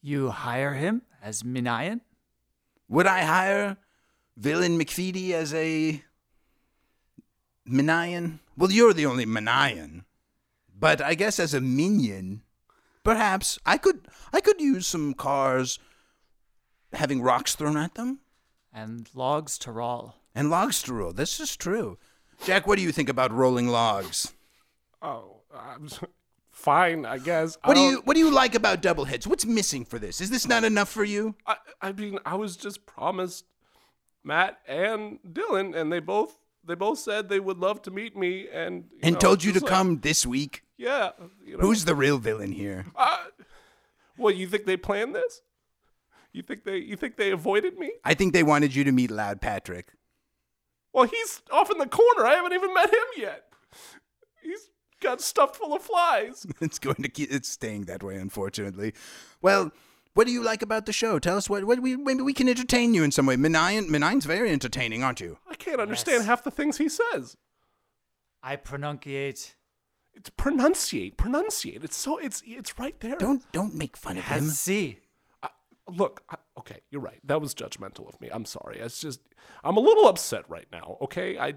You hire him as Minayan? Would I hire Villain McFeedy as a Minayan? Well, you're the only Minayan. But I guess as a minion, perhaps I could use some cars having rocks thrown at them. And logs to roll. And logs to roll. This is true. Jack, what do you think about rolling logs? Oh, fine, I guess. What do you like about Doubleheads? What's missing for this? Is this not enough for you? I mean, I was just promised Matt and Dylan, and they both said they would love to meet me, and told you to come this week. Yeah. Who's the real villain here? Well, you think they planned this? You think they avoided me? I think they wanted you to meet Loud Patrick. Well, he's off in the corner. I haven't even met him yet. He's got stuffed full of flies. It's staying that way, unfortunately. Well, what do you like about the show? Tell us maybe we can entertain you in some way. Minayan's very entertaining, aren't you? I can't understand half the things he says. I pronunciate. It's pronunciate. It's right there. Don't make fun of him. C. Look, okay, you're right. That was judgmental of me. I'm sorry. It's just, I'm a little upset right now, okay? I've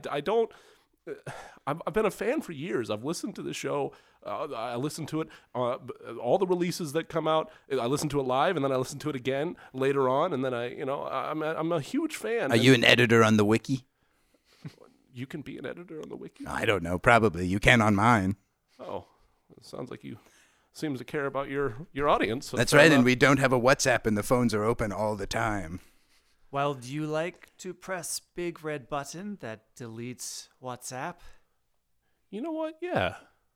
been a fan for years. I've listened to the show. I listened to it, all the releases that come out. I listen to it live, and then I listen to it again later on, and then I'm a huge fan. Are you an editor on the wiki? You can be an editor on the wiki? I don't know. Probably. You can on mine. Oh, it sounds like you seems to care about your audience. So that's right, and we don't have a WhatsApp, and the phones are open all the time. Well, do you like to press big red button that deletes WhatsApp? You know what? Yeah,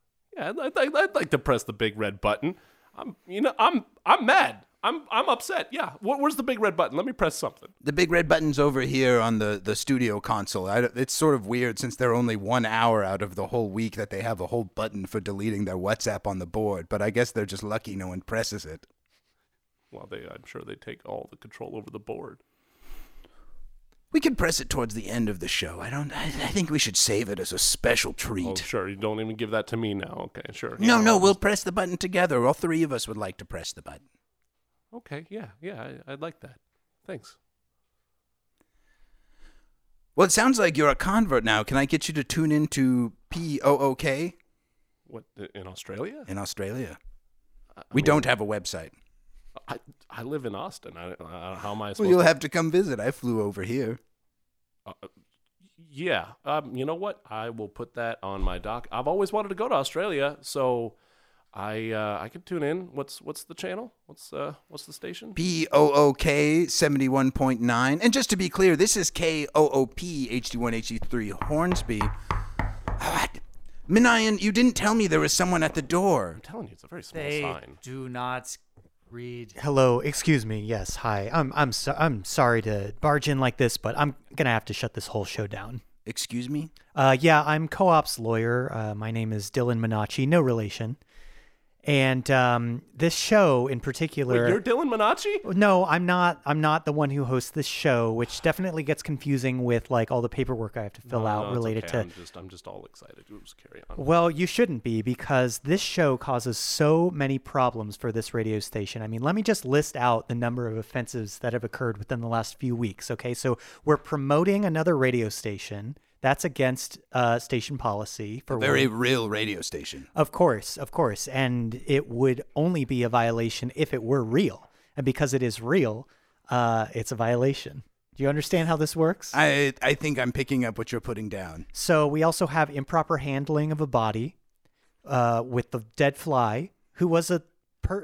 I'd like to press the big red button. I'm mad. I'm upset. Yeah. Where's the big red button? Let me press something. The big red button's over here on the studio console. It's sort of weird since they're only 1 hour out of the whole week that they have a whole button for deleting their WhatsApp on the board. But I guess they're just lucky no one presses it. Well, I'm sure they take all the control over the board. We can press it towards the end of the show. I think we should save it as a special treat. Oh, sure. You don't even give that to me now. Okay, sure. No, we'll press the button together. All three of us would like to press the button. Okay, yeah, I'd like that. Thanks. Well, it sounds like you're a convert now. Can I get you to tune into POOK? What, in Australia? In Australia. We don't have a website. I live in Austin. How am I supposed Well, you'll have to come visit. I flew over here. Yeah. You know what? I will put that on my doc. I've always wanted to go to Australia, so I can tune in. What's the channel? What's the station? POOK 71.9. And just to be clear, this is KOOP HD1 HD3 Hornsby. Minayan, you didn't tell me there was someone at the door. I'm telling you, it's a very small They sign. do not read. Hello, excuse me. Yes, hi. I'm sorry to barge in like this, but I'm gonna have to shut this whole show down. Excuse me? Yeah, I'm co-op's lawyer. My name is Dylan Minacci, no relation. And this show in particular. Wait, you're Dylan Minacci? No, I'm not. I'm not the one who hosts this show, which definitely gets confusing with like all the paperwork I have to fill out related to. I'm just all excited. Oops, carry on. Well, you shouldn't be, because this show causes so many problems for this radio station. I mean, let me just list out the number of offenses that have occurred within the last few weeks. Okay, so we're promoting another radio station. That's against station policy. For very real radio station. Of course. And it would only be a violation if it were real. And because it is real, it's a violation. Do you understand how this works? I think I'm picking up what you're putting down. So we also have improper handling of a body with the dead fly, who was a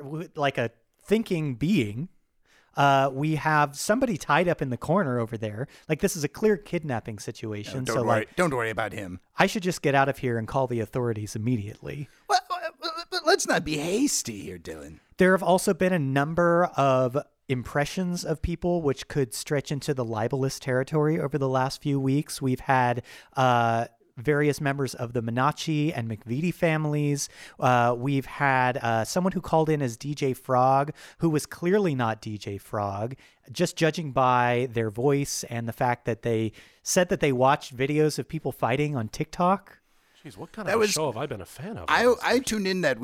thinking being. We have somebody tied up in the corner over there. Like, this is a clear kidnapping situation. No, don't worry about him. I should just get out of here and call the authorities immediately. Well, but let's not be hasty here, Dylan. There have also been a number of impressions of people which could stretch into the libelous territory over the last few weeks. We've had various members of the Minacci and McVitie families. We've had someone who called in as DJ Frog, who was clearly not DJ Frog, just judging by their voice and the fact that they said that they watched videos of people fighting on TikTok. Jeez, what kind of show have I been a fan of? I tuned in that